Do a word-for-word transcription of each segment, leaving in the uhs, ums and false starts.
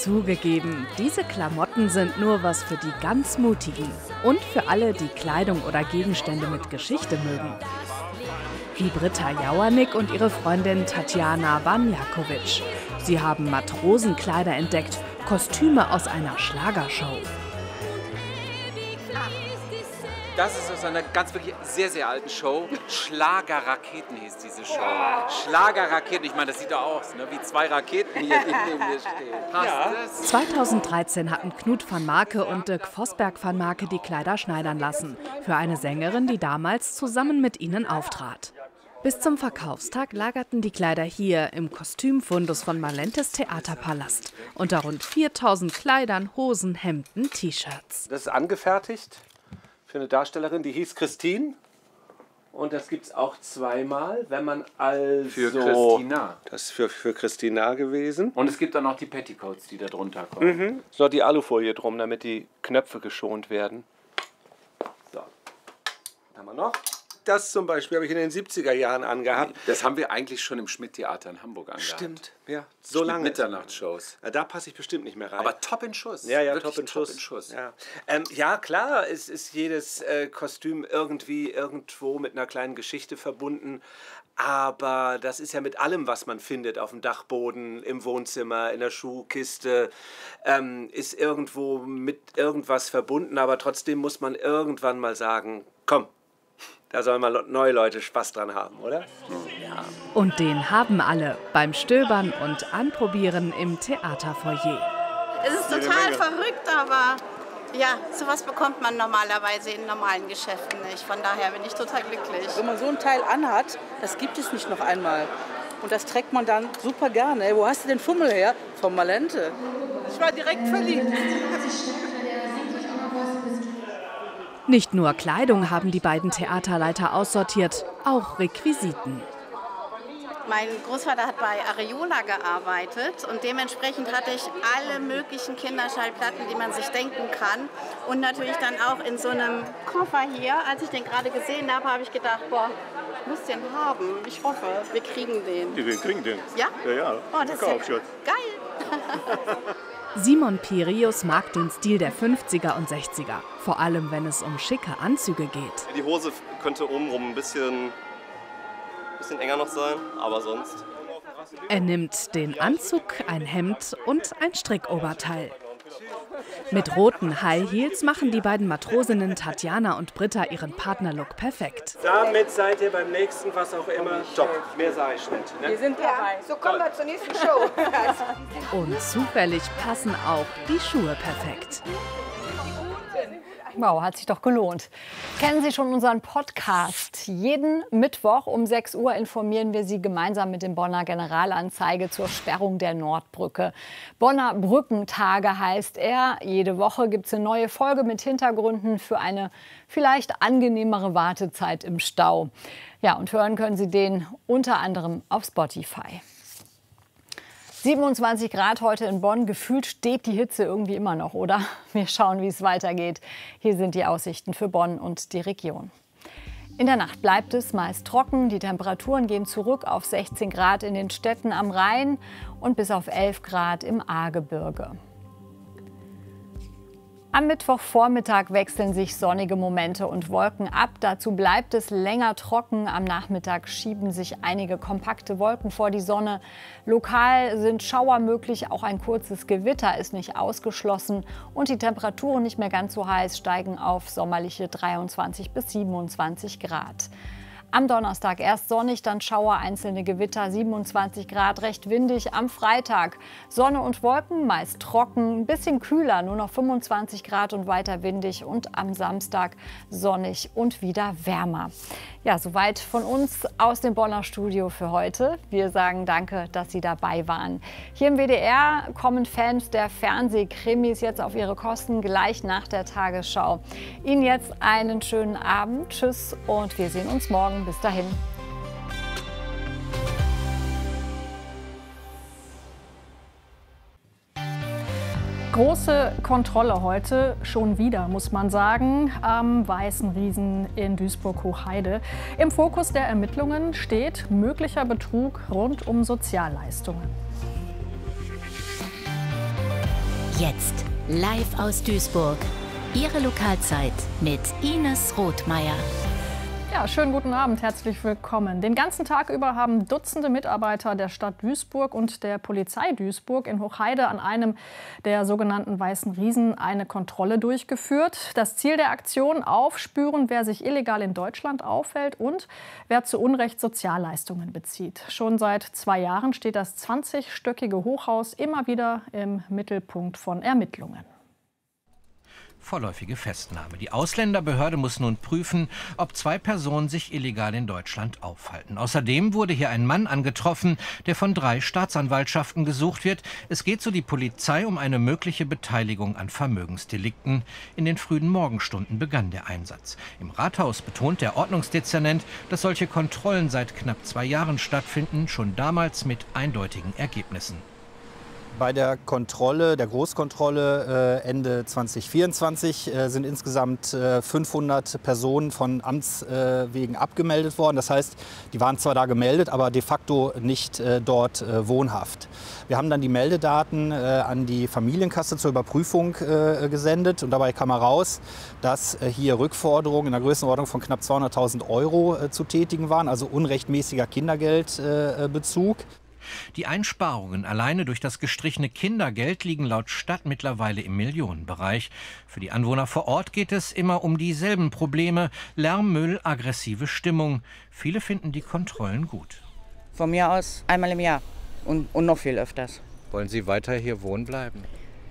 Zugegeben, diese Klamotten sind nur was für die ganz Mutigen und für alle, die Kleidung oder Gegenstände mit Geschichte mögen. Wie Britta Jauernick und ihre Freundin Tatjana Banjakovic. Sie haben Matrosenkleider entdeckt, Kostüme aus einer Schlagershow. Das ist aus einer ganz wirklich sehr, sehr alten Show. Schlagerraketen hieß diese Show. Schlagerraketen, ich meine, das sieht doch aus, ne? Wie zwei Raketen hier, die neben mir stehen. Passt ja. das? zweitausenddreizehn hatten Knut van Marke und Dirk Vosberg van Marke die Kleider schneidern lassen. Für eine Sängerin, die damals zusammen mit ihnen auftrat. Bis zum Verkaufstag lagerten die Kleider hier im Kostümfundus von Malentes Theaterpalast. Unter rund viertausend Kleidern, Hosen, Hemden, T-Shirts. Das ist angefertigt für eine Darstellerin, die hieß Christine. Und das gibt es auch zweimal, wenn man also... Für Christina. Das ist für, für Christina gewesen. Und es gibt dann noch die Petticoats, die da drunter kommen. Mhm. So, die Alufolie drum, damit die Knöpfe geschont werden. So, was haben wir noch? Das zum Beispiel habe ich in den siebziger Jahren angehabt. Das haben wir eigentlich schon im Schmidt-Theater in Hamburg angehabt. Stimmt, ja. So lange. Mitternachtsshows. Da passe ich bestimmt nicht mehr rein. Aber top in Schuss. Ja, ja, Wirklich top in Schuss. Top in Schuss. Ja. Ähm, ja, klar, es ist jedes äh, Kostüm irgendwie irgendwo mit einer kleinen Geschichte verbunden. Aber das ist ja mit allem, was man findet, auf dem Dachboden, im Wohnzimmer, in der Schuhkiste, ähm, ist irgendwo mit irgendwas verbunden. Aber trotzdem muss man irgendwann mal sagen, komm, da sollen mal neue Leute Spaß dran haben, oder? Ja. Und den haben alle beim Stöbern und Anprobieren im Theaterfoyer. Es ist total verrückt, aber ja, sowas bekommt man normalerweise in normalen Geschäften nicht. Von daher bin ich total glücklich. Wenn man so ein Teil anhat, das gibt es nicht noch einmal. Und das trägt man dann super gerne. Wo hast du den Fummel her? Vom Malente. Ich war direkt verliebt. Nicht nur Kleidung haben die beiden Theaterleiter aussortiert, auch Requisiten. Mein Großvater hat bei Areola gearbeitet und dementsprechend hatte ich alle möglichen Kinderschallplatten, die man sich denken kann. Und natürlich dann auch in so einem Koffer hier. Als ich den gerade gesehen habe, habe ich gedacht, boah, ich muss den haben. Ich hoffe, wir kriegen den. Wir kriegen den? Ja? Ja, ja. Oh, das ist ja geil. Simon Pirius mag den Stil der fünfziger und sechziger, vor allem wenn es um schicke Anzüge geht. Die Hose könnte obenrum ein bisschen, bisschen enger noch sein, aber sonst. Er nimmt den Anzug, ein Hemd und ein Strickoberteil. Mit roten High Heels machen die beiden Matrosinnen Tatjana und Britta ihren Partnerlook perfekt. Damit seid ihr beim nächsten, was auch immer, top. Mehr sage ich nicht. Ne? Wir sind dabei. So kommen wir zur nächsten Show. Und zufällig passen auch die Schuhe perfekt. Wow, hat sich doch gelohnt. Kennen Sie schon unseren Podcast? Jeden Mittwoch um sechs Uhr informieren wir Sie gemeinsam mit dem Bonner Generalanzeiger zur Sperrung der Nordbrücke. Bonner Brückentage heißt er. Jede Woche gibt es eine neue Folge mit Hintergründen für eine vielleicht angenehmere Wartezeit im Stau. Ja, und hören können Sie den unter anderem auf Spotify. siebenundzwanzig Grad heute in Bonn. Gefühlt steht die Hitze irgendwie immer noch, oder? Wir schauen, wie es weitergeht. Hier sind die Aussichten für Bonn und die Region. In der Nacht bleibt es meist trocken. Die Temperaturen gehen zurück auf sechzehn Grad in den Städten am Rhein und bis auf elf Grad im Ahrgebirge. Am Mittwochvormittag wechseln sich sonnige Momente und Wolken ab. Dazu bleibt es länger trocken. Am Nachmittag schieben sich einige kompakte Wolken vor die Sonne. Lokal sind Schauer möglich, auch ein kurzes Gewitter ist nicht ausgeschlossen. Und die Temperaturen nicht mehr ganz so heiß, steigen auf sommerliche dreiundzwanzig bis siebenundzwanzig Grad. Am Donnerstag erst sonnig, dann Schauer, einzelne Gewitter, siebenundzwanzig Grad, recht windig. Am Freitag Sonne und Wolken, meist trocken, ein bisschen kühler, nur noch fünfundzwanzig Grad und weiter windig. Und am Samstag sonnig und wieder wärmer. Ja, soweit von uns aus dem Bonner Studio für heute. Wir sagen danke, dass Sie dabei waren. Hier im W D R kommen Fans der Fernsehkrimis jetzt auf ihre Kosten gleich nach der Tagesschau. Ihnen jetzt einen schönen Abend. Tschüss und wir sehen uns morgen. Bis dahin. Große Kontrolle heute, schon wieder, muss man sagen, am Weißen Riesen in Duisburg-Hochheide. Im Fokus der Ermittlungen steht möglicher Betrug rund um Sozialleistungen. Jetzt live aus Duisburg. Ihre Lokalzeit mit Ines Rothmeier. Ja, schönen guten Abend, herzlich willkommen. Den ganzen Tag über haben Dutzende Mitarbeiter der Stadt Duisburg und der Polizei Duisburg in Hochheide an einem der sogenannten Weißen Riesen eine Kontrolle durchgeführt. Das Ziel der Aktion: aufspüren, wer sich illegal in Deutschland aufhält und wer zu Unrecht Sozialleistungen bezieht. Schon seit zwei Jahren steht das zwanzigstöckige Hochhaus immer wieder im Mittelpunkt von Ermittlungen. Vorläufige Festnahme. Die Ausländerbehörde muss nun prüfen, ob zwei Personen sich illegal in Deutschland aufhalten. Außerdem wurde hier ein Mann angetroffen, der von drei Staatsanwaltschaften gesucht wird. Es geht, so die Polizei, um eine mögliche Beteiligung an Vermögensdelikten. In den frühen Morgenstunden begann der Einsatz. Im Rathaus betont der Ordnungsdezernent, dass solche Kontrollen seit knapp zwei Jahren stattfinden, schon damals mit eindeutigen Ergebnissen. Bei der Kontrolle, der Großkontrolle äh, Ende zweitausendvierundzwanzig äh, sind insgesamt äh, fünfhundert Personen von Amts äh, wegen abgemeldet worden. Das heißt, die waren zwar da gemeldet, aber de facto nicht äh, dort äh, wohnhaft. Wir haben dann die Meldedaten äh, an die Familienkasse zur Überprüfung äh, gesendet und dabei kam heraus, dass äh, hier Rückforderungen in der Größenordnung von knapp zweihunderttausend Euro äh, zu tätigen waren, also unrechtmäßiger Kindergeldbezug. Äh, Die Einsparungen alleine durch das gestrichene Kindergeld liegen laut Stadt mittlerweile im Millionenbereich. Für die Anwohner vor Ort geht es immer um dieselben Probleme: Lärm, Müll, aggressive Stimmung. Viele finden die Kontrollen gut. Von mir aus einmal im Jahr und, und noch viel öfters. Wollen Sie weiter hier wohnen bleiben?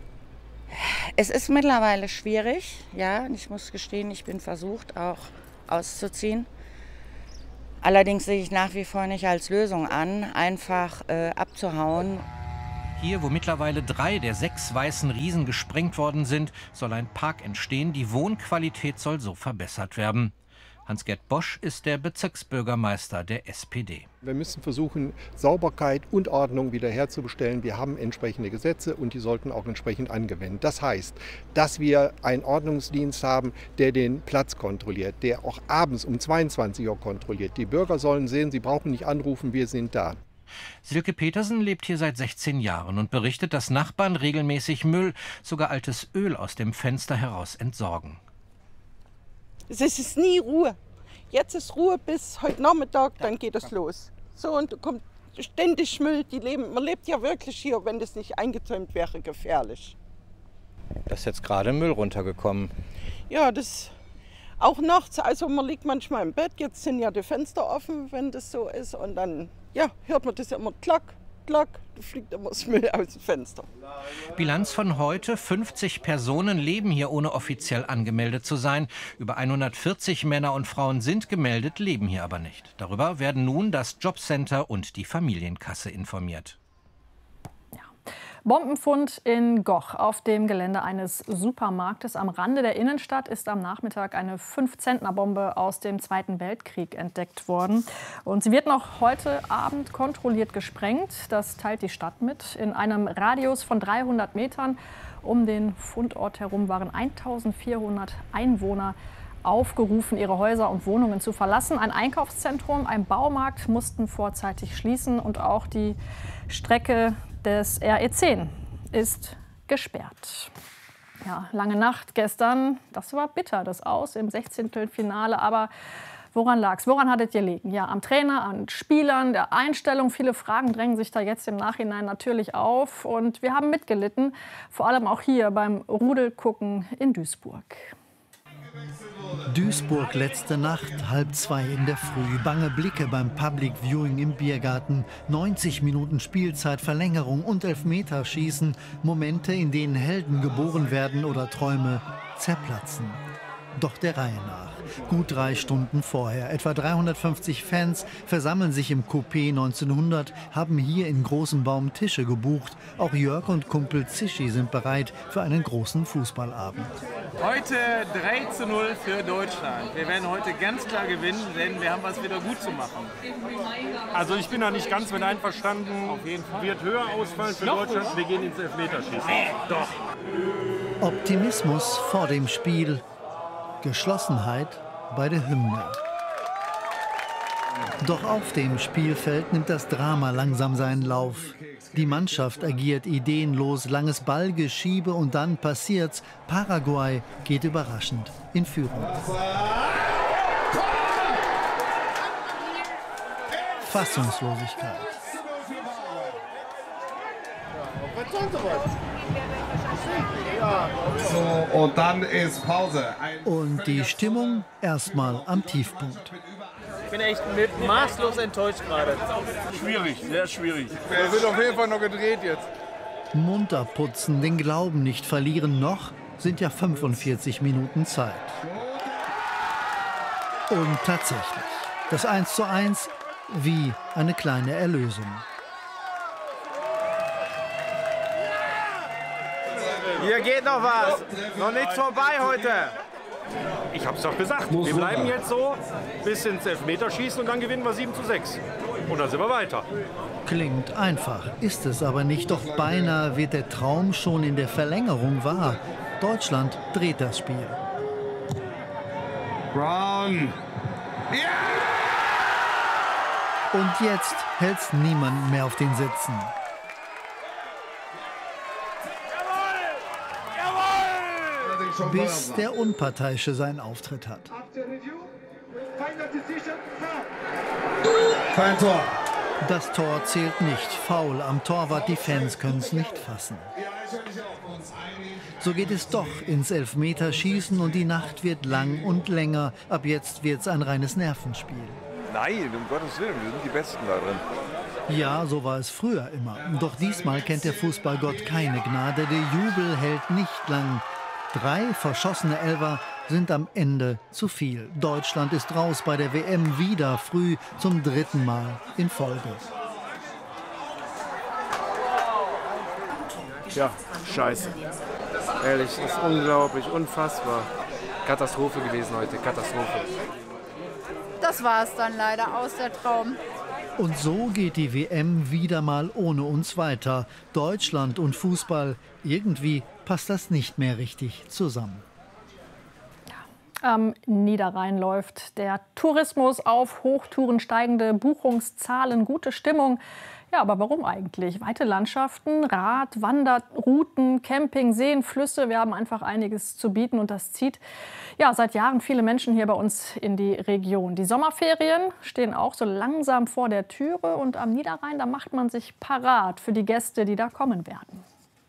Es ist mittlerweile schwierig, ja. Ich muss gestehen, ich bin versucht, auch auszuziehen. Allerdings sehe ich nach wie vor nicht als Lösung an, einfach äh, abzuhauen. Hier, wo mittlerweile drei der sechs Weißen Riesen gesprengt worden sind, soll ein Park entstehen. Die Wohnqualität soll so verbessert werden. Hans-Gerd Bosch ist der Bezirksbürgermeister der S P D. Wir müssen versuchen, Sauberkeit und Ordnung wiederherzustellen. Wir haben entsprechende Gesetze und die sollten auch entsprechend angewendet. Das heißt, dass wir einen Ordnungsdienst haben, der den Platz kontrolliert, der auch abends um zweiundzwanzig Uhr kontrolliert. Die Bürger sollen sehen, sie brauchen nicht anrufen, wir sind da. Silke Petersen lebt hier seit sechzehn Jahren und berichtet, dass Nachbarn regelmäßig Müll, sogar altes Öl aus dem Fenster heraus entsorgen. Es ist nie Ruhe. Jetzt ist Ruhe bis heute Nachmittag, dann geht es los. So, und da kommt ständig Müll. Die leben, man lebt ja wirklich hier, wenn das nicht eingezäumt wäre, gefährlich. Da ist jetzt gerade Müll runtergekommen. Ja, das auch nachts. Also man liegt manchmal im Bett, jetzt sind ja die Fenster offen, wenn das so ist. Und dann ja, hört man das immer klack, klack, da fliegt immer das Müll aus dem Fenster. Bilanz von heute: fünfzig Personen leben hier, ohne offiziell angemeldet zu sein. Über hundertvierzig Männer und Frauen sind gemeldet, leben hier aber nicht. Darüber werden nun das Jobcenter und die Familienkasse informiert. Bombenfund in Goch. Auf dem Gelände eines Supermarktes am Rande der Innenstadt ist am Nachmittag eine fünf-Zentner-Bombe aus dem Zweiten Weltkrieg entdeckt worden. Und sie wird noch heute Abend kontrolliert gesprengt. Das teilt die Stadt mit. In einem Radius von dreihundert Metern um den Fundort herum waren eintausendvierhundert Einwohner aufgerufen, ihre Häuser und Wohnungen zu verlassen. Ein Einkaufszentrum, ein Baumarkt mussten vorzeitig schließen und auch die Strecke des R E zehn ist gesperrt. Ja, lange Nacht gestern, das war bitter, das Aus im Sechzehntelfinale. Aber woran lag's? Woran hat es gelegen? Ja, am Trainer, an Spielern, der Einstellung. Viele Fragen drängen sich da jetzt im Nachhinein natürlich auf. Und wir haben mitgelitten, vor allem auch hier beim Rudelgucken in Duisburg. Duisburg, letzte Nacht, halb zwei in der Früh. Bange Blicke beim Public Viewing im Biergarten. neunzig Minuten Spielzeit, Verlängerung und Elfmeterschießen. Momente, in denen Helden geboren werden oder Träume zerplatzen. Doch der Reihe nach. Gut drei Stunden vorher. Etwa dreihundertfünfzig Fans versammeln sich im Coupé neunzehnhundert, haben hier in Großem Baum Tische gebucht. Auch Jörg und Kumpel Zischi sind bereit für einen großen Fußballabend. Heute drei zu null für Deutschland. Wir werden heute ganz klar gewinnen, denn wir haben was wieder gut zu machen. Also ich bin da nicht ganz mit einverstanden. Auf jeden Fall. Wird höher ausfallen für Noch Deutschland. Wir gehen ins Elfmeterschießen. Doch. Optimismus vor dem Spiel. Geschlossenheit bei der Hymne. Doch auf dem Spielfeld nimmt das Drama langsam seinen Lauf. Die Mannschaft agiert ideenlos, langes Ballgeschiebe und dann passiert's. Paraguay geht überraschend in Führung. Fassungslosigkeit. So, und dann ist Pause. Und die Stimmung erstmal am Tiefpunkt. Ich bin echt maßlos enttäuscht gerade. Schwierig, sehr schwierig. Er wird auf jeden Fall noch gedreht jetzt. Mund abputzen, den Glauben nicht verlieren. Noch sind ja fünfundvierzig Minuten Zeit. Und tatsächlich, das eins zu eins wie eine kleine Erlösung. Hier geht noch was. Noch nichts vorbei heute. Ich hab's doch gesagt. Wir bleiben jetzt so bis ins Elfmeterschießen und dann gewinnen wir sieben zu sechs. Und dann sind wir weiter. Klingt einfach, ist es aber nicht. Doch beinahe wird der Traum schon in der Verlängerung wahr. Deutschland dreht das Spiel. Brown. Ja! Und jetzt hält's niemand mehr auf den Sitzen. Bis der Unparteiische seinen Auftritt hat. Kein Tor. Das Tor zählt nicht. Foul am Torwart. Die Fans können es nicht fassen. So geht es doch ins Elfmeterschießen und die Nacht wird lang und länger. Ab jetzt wird es ein reines Nervenspiel. Nein, um Gottes Willen, wir sind die Besten da drin. Ja, so war es früher immer. Doch diesmal kennt der Fußballgott keine Gnade. Der Jubel hält nicht lang. Drei verschossene Elfer sind am Ende zu viel. Deutschland ist raus bei der W M wieder früh zum dritten Mal in Folge. Ja, scheiße. Ehrlich, das ist unglaublich, unfassbar. Katastrophe gewesen heute, Katastrophe. Das war es dann leider, aus der Traum. Und so geht die W M wieder mal ohne uns weiter. Deutschland und Fußball, irgendwie passt das nicht mehr richtig zusammen. Am Niederrhein läuft der Tourismus auf Hochtouren, steigende Buchungszahlen, gute Stimmung. Ja, aber warum eigentlich? Weite Landschaften, Rad-, Wanderrouten, Camping, Seen, Flüsse. Wir haben einfach einiges zu bieten und das zieht ja seit Jahren viele Menschen hier bei uns in die Region. Die Sommerferien stehen auch so langsam vor der Türe und am Niederrhein, da macht man sich parat für die Gäste, die da kommen werden.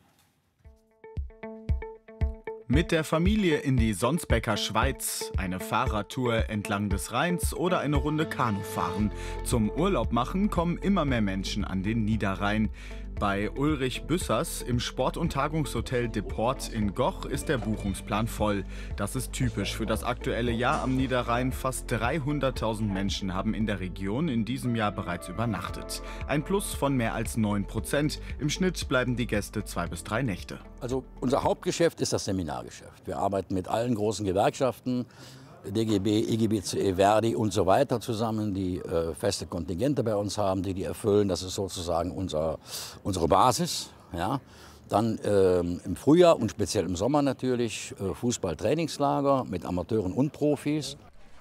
Mit der Familie in die Sonsbecker Schweiz, eine Fahrradtour entlang des Rheins oder eine Runde Kanu fahren. Zum Urlaub machen kommen immer mehr Menschen an den Niederrhein. Bei Ulrich Büssers im Sport- und Tagungshotel De Port in Goch ist der Buchungsplan voll. Das ist typisch für das aktuelle Jahr am Niederrhein. Fast dreihunderttausend Menschen haben in der Region in diesem Jahr bereits übernachtet. Ein Plus von mehr als neun Prozent. Im Schnitt bleiben die Gäste zwei bis drei Nächte. Also unser Hauptgeschäft ist das Seminargeschäft. Wir arbeiten mit allen großen Gewerkschaften, D G B, I G B C E, Verdi und so weiter zusammen, die äh, feste Kontingente bei uns haben, die die erfüllen. Das ist sozusagen unser, unsere Basis. Ja. Dann ähm, im Frühjahr und speziell im Sommer natürlich äh, Fußball-Trainingslager mit Amateuren und Profis.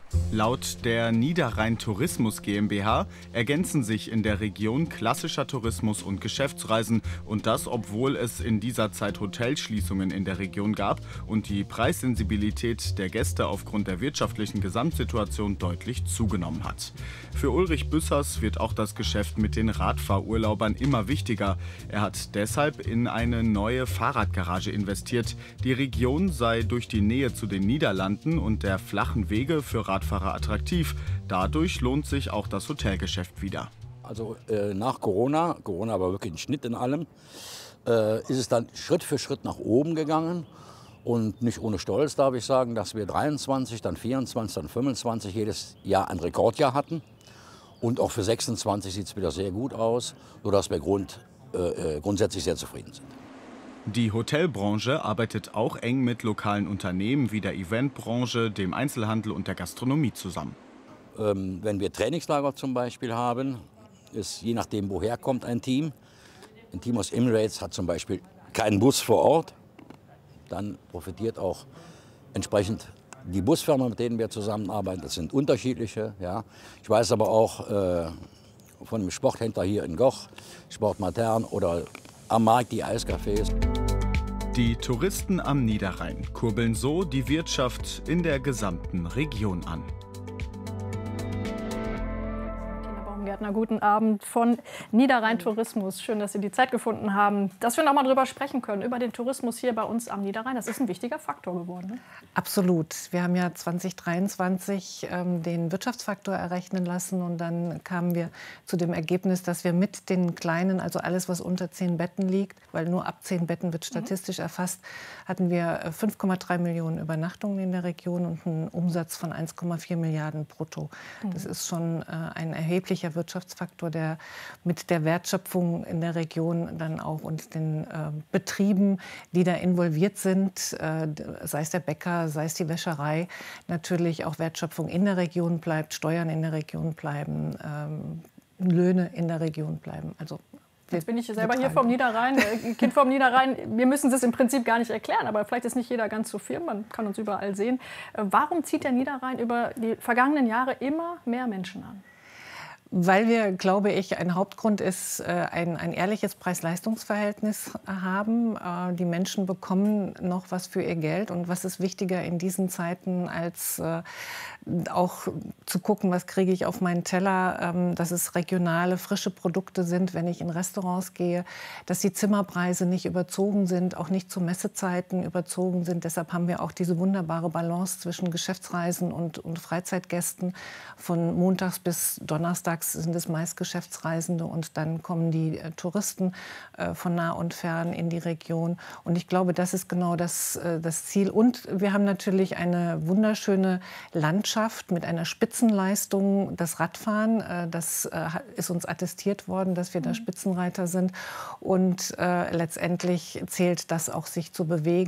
Laut der Niederrhein Tourismus GmbH ergänzen sich in der Region klassischer Tourismus und Geschäftsreisen. Und das, obwohl es in dieser Zeit Hotelschließungen in der Region gab und die Preissensibilität der Gäste aufgrund der wirtschaftlichen Gesamtsituation deutlich zugenommen hat. Für Ulrich Büssers wird auch das Geschäft mit den Radfahrurlaubern immer wichtiger. Er hat deshalb in eine neue Fahrradgarage investiert. Die Region sei durch die Nähe zu den Niederlanden und der flachen Wege für Radfahrer Radfahrer attraktiv. Dadurch lohnt sich auch das Hotelgeschäft wieder. Also äh, nach Corona, Corona war wirklich ein Schnitt in allem, äh, ist es dann Schritt für Schritt nach oben gegangen. Und nicht ohne Stolz darf ich sagen, dass wir dreiundzwanzig, dann vierundzwanzig, dann fünfundzwanzig jedes Jahr ein Rekordjahr hatten. Und auch für sechsundzwanzig sieht es wieder sehr gut aus, sodass wir Grund, äh, grundsätzlich sehr zufrieden sind. Die Hotelbranche arbeitet auch eng mit lokalen Unternehmen wie der Eventbranche, dem Einzelhandel und der Gastronomie zusammen. Ähm, wenn wir Trainingslager zum Beispiel haben, ist je nachdem, woher kommt ein Team. Ein Team aus Emirates hat zum Beispiel keinen Bus vor Ort. Dann profitiert auch entsprechend die Busfirmen, mit denen wir zusammenarbeiten, das sind unterschiedliche. Ja. Ich weiß aber auch äh, von einem Sporthändler hier in Goch, Sport Matern oder am Markt die Eiscafés. Die Touristen am Niederrhein kurbeln so die Wirtschaft in der gesamten Region an. Baumgärtner, guten Abend von Niederrhein Tourismus. Schön, dass Sie die Zeit gefunden haben, dass wir noch mal drüber sprechen können, über den Tourismus hier bei uns am Niederrhein. Das ist ein wichtiger Faktor geworden. Ne? Absolut. Wir haben ja zwanzig dreiundzwanzig ähm, den Wirtschaftsfaktor errechnen lassen und dann kamen wir zu dem Ergebnis, dass wir mit den kleinen, also alles, was unter zehn Betten liegt, weil nur ab zehn Betten wird statistisch mhm. erfasst, hatten wir fünf Komma drei Millionen Übernachtungen in der Region und einen Umsatz von eins Komma vier Milliarden brutto. Mhm. Das ist schon äh, ein erheblicher Wirtschaftsfaktor, der mit der Wertschöpfung in der Region dann auch und den äh, Betrieben, die da involviert sind, äh, sei es der Bäcker, sei es die Wäscherei, natürlich auch Wertschöpfung in der Region bleibt, Steuern in der Region bleiben, ähm, Löhne in der Region bleiben. Also Jetzt bin ich selber hier vom Niederrhein, Kind vom Niederrhein. Wir müssen es im Prinzip gar nicht erklären, aber vielleicht ist nicht jeder ganz so firm, man kann uns überall sehen. Warum zieht der Niederrhein über die vergangenen Jahre immer mehr Menschen an? Weil wir, glaube ich, ein Hauptgrund ist, ein, ein ehrliches Preis-Leistungs-Verhältnis haben. Die Menschen bekommen noch was für ihr Geld. Und was ist wichtiger in diesen Zeiten, als auch zu gucken, was kriege ich auf meinen Teller, dass es regionale, frische Produkte sind, wenn ich in Restaurants gehe, dass die Zimmerpreise nicht überzogen sind, auch nicht zu Messezeiten überzogen sind. Deshalb haben wir auch diese wunderbare Balance zwischen Geschäftsreisen und, und Freizeitgästen. Von montags bis donnerstags sind es meist Geschäftsreisende und dann kommen die äh, Touristen äh, von nah und fern in die Region. Und ich glaube, das ist genau das, äh, das Ziel. Und wir haben natürlich eine wunderschöne Landschaft mit einer Spitzenleistung, das Radfahren. Äh, das äh, ist uns attestiert worden, dass wir da Spitzenreiter sind. Und äh, letztendlich zählt das auch, sich zu bewegen.